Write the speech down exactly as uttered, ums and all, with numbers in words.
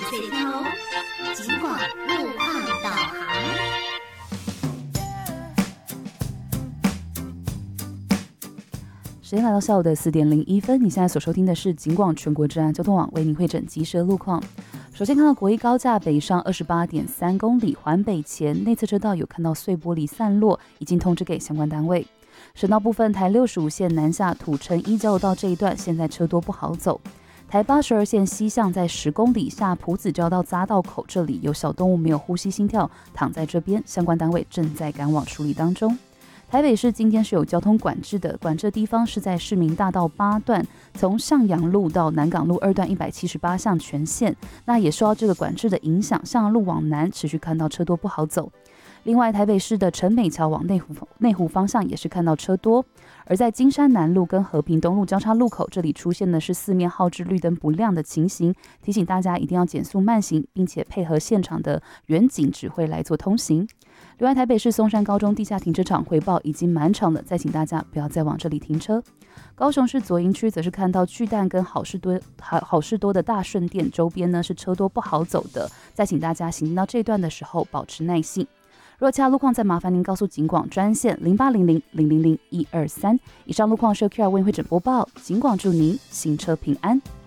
岁天哦，尽管路况导航。 时间来到下午的四点零一分，你现在所收听的是警广全国治安交通网为您汇整即时路况。首先看到国一高架北上二十八点三公里环北前内侧车道有看到碎玻璃散落，已经通知给相关单位。省道部分，台六十五线南下土城一交流道这一段现在车多不好走。台八十二线西向在十公里下埔子交道匝道口，这里有小动物没有呼吸心跳，躺在这边，相关单位正在赶往处理当中。台北市今天是有交通管制的，管制的地方是在市民大道八段，从向阳路到南港路二段一百七十八项全线。那也受到这个管制的影响，向阳路往南持续看到车多不好走。另外，台北市的陈美桥往内湖内湖方向也是看到车多，而在金山南路跟和平东路交叉路口，这里出现的是四面号志绿灯不亮的情形，提醒大家一定要减速慢行，并且配合现场的远警指挥来做通行。另外，台北市松山高中地下停车场回报已经满场了，再请大家不要再往这里停车。高雄市左营区则是看到巨蛋跟好事多好好事多的大顺店周边呢是车多不好走的，再请大家行进到这段的时候保持耐性。若其他路况，再麻烦您告诉警广专线零八零零零零零一二三。以上路况是由 Q R 为您会诊播报，警广祝您行车平安。